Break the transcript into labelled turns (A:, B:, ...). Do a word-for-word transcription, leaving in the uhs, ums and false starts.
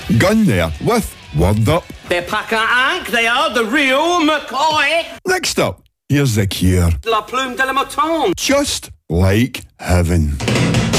A: Gun there with Word Up.
B: They're pack a hank, they are, the real McCoy.
A: Next up, here's The Cure.
B: La plume de la mouton.
A: Just Like Heaven.